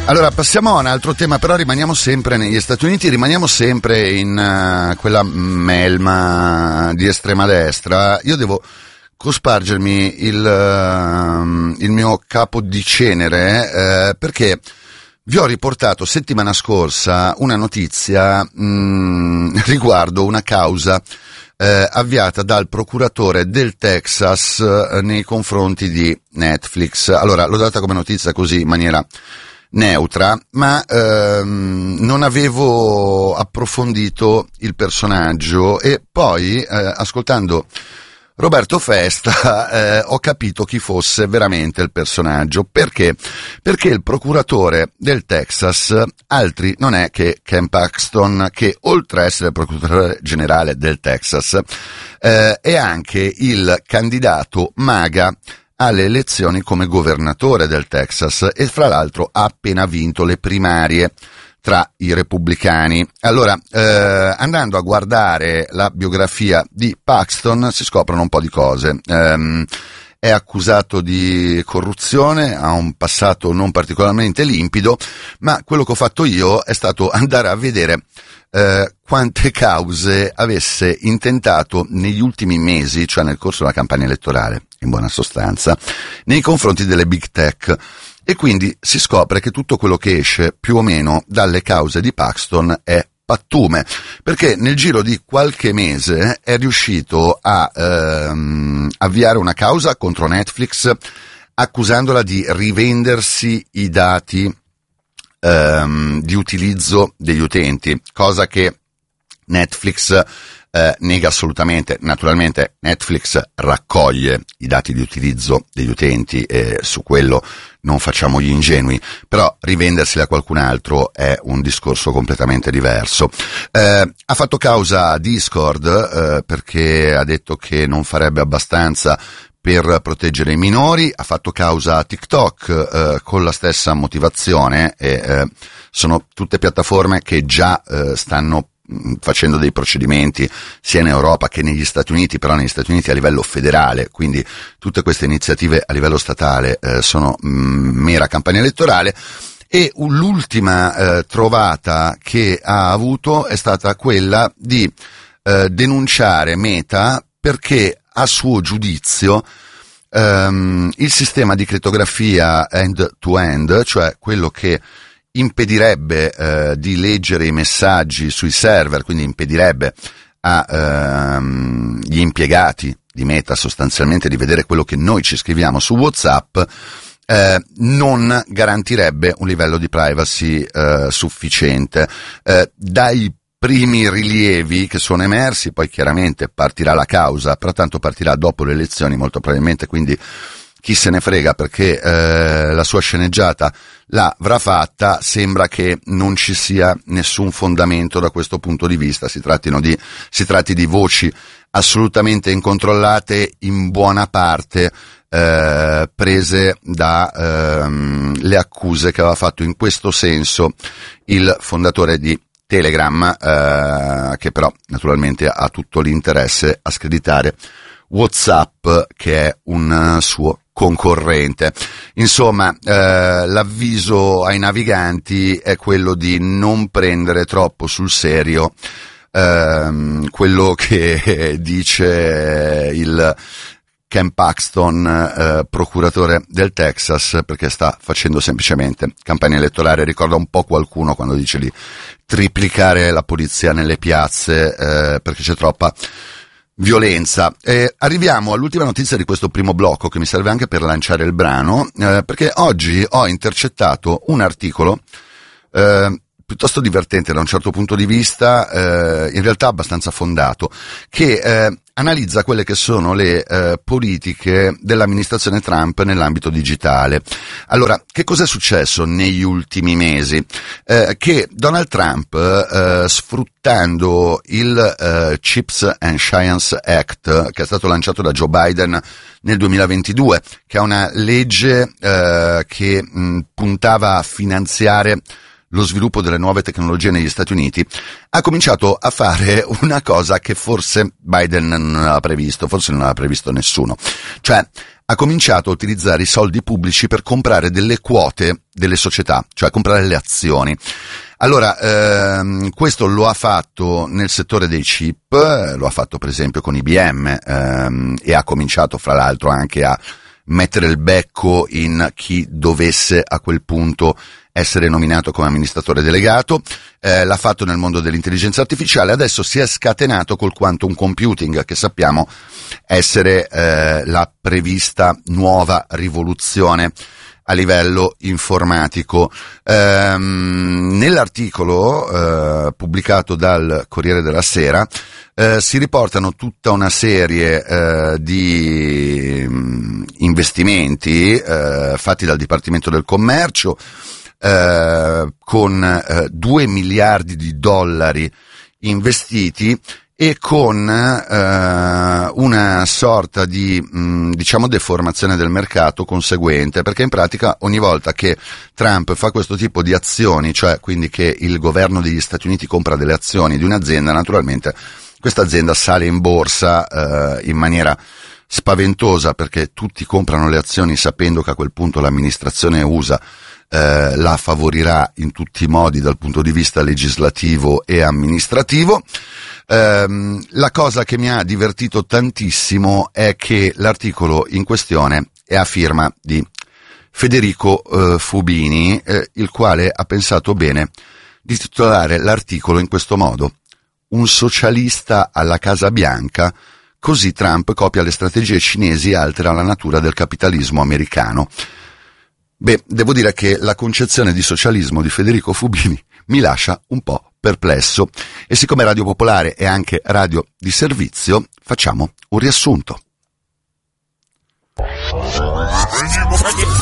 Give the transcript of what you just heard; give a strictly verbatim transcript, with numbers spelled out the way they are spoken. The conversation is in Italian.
Allora passiamo a un altro tema, però rimaniamo sempre negli Stati Uniti, rimaniamo sempre in uh, quella melma di estrema destra. Io devo cospargermi il, uh, il mio capo di cenere uh, perché vi ho riportato settimana scorsa una notizia mh, riguardo una causa eh, avviata dal procuratore del Texas eh, nei confronti di Netflix. Allora, l'ho data come notizia così in maniera neutra, ma ehm, non avevo approfondito il personaggio e poi, eh, ascoltando Roberto Festa, eh, ho capito chi fosse veramente il personaggio. Perché? Perché il procuratore del Texas altri non è che Ken Paxton, che oltre a essere il procuratore generale del Texas eh, è anche il candidato MAGA alle elezioni come governatore del Texas e fra l'altro ha appena vinto le primarie tra i repubblicani. Allora, eh, andando a guardare la biografia di Paxton si scoprono un po' di cose. Um, è accusato di corruzione, ha un passato non particolarmente limpido, ma quello che ho fatto io è stato andare a vedere eh, quante cause avesse intentato negli ultimi mesi, cioè nel corso della campagna elettorale, in buona sostanza, nei confronti delle big tech. E quindi si scopre che tutto quello che esce più o meno dalle cause di Paxton è pattume, perché nel giro di qualche mese è riuscito a ehm, avviare una causa contro Netflix accusandola di rivendersi i dati ehm, di utilizzo degli utenti, cosa che Netflix Eh, nega assolutamente. Naturalmente Netflix raccoglie i dati di utilizzo degli utenti e su quello non facciamo gli ingenui, però rivenderseli a qualcun altro è un discorso completamente diverso. Eh, ha fatto causa a Discord eh, perché ha detto che non farebbe abbastanza per proteggere i minori, ha fatto causa a TikTok eh, con la stessa motivazione e eh, sono tutte piattaforme che già eh, stanno facendo dei procedimenti sia in Europa che negli Stati Uniti, però negli Stati Uniti a livello federale, quindi tutte queste iniziative a livello statale eh, sono mh, mera campagna elettorale. E l'ultima eh, trovata che ha avuto è stata quella di eh, denunciare Meta perché a suo giudizio ehm, il sistema di crittografia end-to-end, cioè quello che impedirebbe eh, di leggere i messaggi sui server, quindi impedirebbe agli ehm, impiegati di Meta sostanzialmente di vedere quello che noi ci scriviamo su WhatsApp, eh, non garantirebbe un livello di privacy eh, sufficiente. Eh, dai primi rilievi che sono emersi, poi chiaramente partirà la causa, però tanto partirà dopo le elezioni molto probabilmente, quindi chi se ne frega, perché eh, la sua sceneggiata l'avrà fatta. Sembra che non ci sia nessun fondamento da questo punto di vista, si trattino di si tratti di voci assolutamente incontrollate, in buona parte eh, prese da ehm, le accuse che aveva fatto in questo senso il fondatore di Telegram, eh, che però naturalmente ha tutto l'interesse a screditare WhatsApp, che è un suo concorrente. Insomma, eh, l'avviso ai naviganti è quello di non prendere troppo sul serio ehm, quello che dice il Ken Paxton, eh, procuratore del Texas, perché sta facendo semplicemente campagna elettorale. Ricorda un po' qualcuno quando dice di triplicare la polizia nelle piazze eh, perché c'è troppa violenza. Eh, arriviamo all'ultima notizia di questo primo blocco, che mi serve anche per lanciare il brano, eh, perché oggi ho intercettato un articolo eh, piuttosto divertente da un certo punto di vista, eh, in realtà abbastanza fondato, che eh, analizza quelle che sono le eh, politiche dell'amministrazione Trump nell'ambito digitale. Allora, che cosa è successo negli ultimi mesi? Eh, che Donald Trump, eh, sfruttando il eh, Chips and Science Act, che è stato lanciato da Joe Biden nel duemilaventidue, che è una legge eh, che mh, puntava a finanziare lo sviluppo delle nuove tecnologie negli Stati Uniti, ha cominciato a fare una cosa che forse Biden non aveva previsto, forse non aveva previsto nessuno. Cioè, ha cominciato a utilizzare i soldi pubblici per comprare delle quote delle società, cioè comprare le azioni. Allora, ehm, questo lo ha fatto nel settore dei chip, eh, lo ha fatto per esempio con I B M, ehm, e ha cominciato fra l'altro anche a mettere il becco in chi dovesse a quel punto essere nominato come amministratore delegato, eh, l'ha fatto nel mondo dell'intelligenza artificiale, adesso si è scatenato col quantum computing, che sappiamo essere eh, la prevista nuova rivoluzione a livello informatico. Ehm, nell'articolo eh, pubblicato dal Corriere della Sera eh, si riportano tutta una serie eh, di mh, investimenti eh, fatti dal Dipartimento del Commercio eh, con eh, due miliardi di dollari investiti e con eh, una sorta di mh, diciamo deformazione del mercato conseguente, perché in pratica ogni volta che Trump fa questo tipo di azioni, cioè quindi che il governo degli Stati Uniti compra delle azioni di un'azienda, naturalmente questa azienda sale in borsa eh, in maniera spaventosa, perché tutti comprano le azioni sapendo che a quel punto l'amministrazione U S A eh, la favorirà in tutti i modi dal punto di vista legislativo e amministrativo. Um, la cosa che mi ha divertito tantissimo è che l'articolo in questione è a firma di Federico uh, Fubini, eh, il quale ha pensato bene di titolare l'articolo in questo modo: un socialista alla Casa Bianca, così Trump copia le strategie cinesi e altera la natura del capitalismo americano. Beh, devo dire che la concezione di socialismo di Federico Fubini mi lascia un po' perplesso, e siccome Radio Popolare è anche radio di servizio, facciamo un riassunto.